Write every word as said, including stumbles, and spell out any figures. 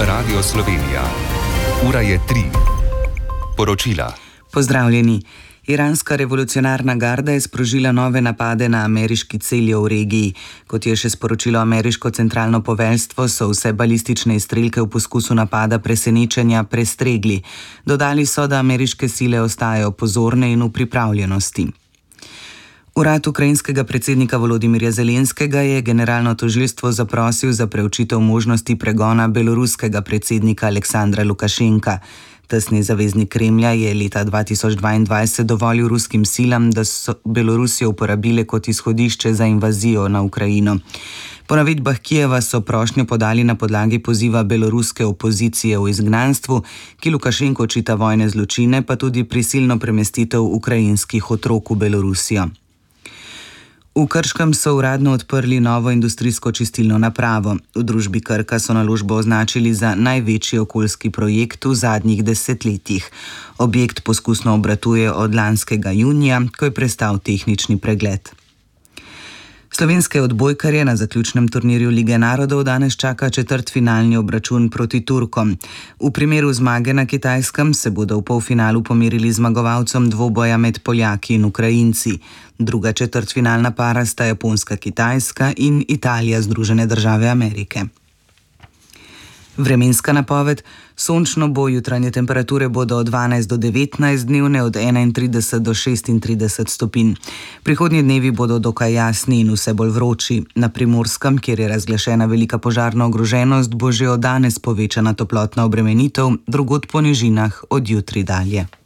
Radio Slovenija. Ura je tri. Poročila. Pozdravljeni. Iranska revolucionarna garda je sprožila nove napade na ameriški cilje v regiji. Kot je še sporočilo ameriško centralno poveljstvo, so vse balistične izstrelke v poskusu napada presenečenja prestregli. Dodali so, da ameriške sile ostajajo pozorne in v pripravljenosti. Urad ukrajinskega predsednika Volodimirja Zelenskega je generalno tožilstvo zaprosil za preučitev možnosti pregona beloruskega predsednika Aleksandra Lukašenka. Tesni zaveznik Kremlja je leta dva tisoč dvaindvajset dovolil ruskim silam, da so Belorusijo uporabile kot izhodišče za invazijo na Ukrajino. Po navedbah Kijeva so prošnjo podali na podlagi poziva beloruske opozicije v izgnanstvu, ki Lukašenko očita vojne zločine, pa tudi prisilno premestitev ukrajinskih otrok v Belorusijo. V Krškem so uradno odprli novo industrijsko čistilno napravo. V družbi Krka so naložbo označili za največji okoljski projekt v zadnjih desetletjih. Objekt poskusno obratuje od lanskega junija, ko je prestal tehnični pregled. Slovenske odbojkarje na zaključnem turnirju Lige narodov danes čaka četrtfinalni obračun proti Turkom. V primeru zmage na Kitajskem se bodo v polfinalu pomerili zmagovalcem dvoboja med Poljaki in Ukrajinci. Druga četrtfinalna para sta Japonska-Kitajska in Italija-Združene države Amerike. Vremenska napoved: sončno bo, jutranje temperature bodo od dvanajst do devetnajst, dnevne od enaintrideset do šestintrideset stopinj. Prihodnji dnevi bodo dokaj jasni in vse bolj vroči. Na Primorskem, kjer je razglašena velika požarna ogroženost, bo že od danes povečana toplotna obremenitev, drugod po nižinah od jutri dalje.